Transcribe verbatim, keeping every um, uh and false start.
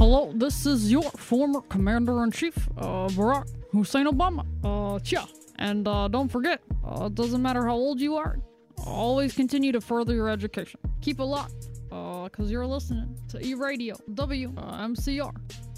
hello, this is your former Commander-in-Chief, uh, Barack Hussein Obama. Uh, yeah. And uh, don't forget, uh, it doesn't matter how old you are, always continue to further your education. Keep it locked, uh, cause you're listening to E-Radio W uh, M C R.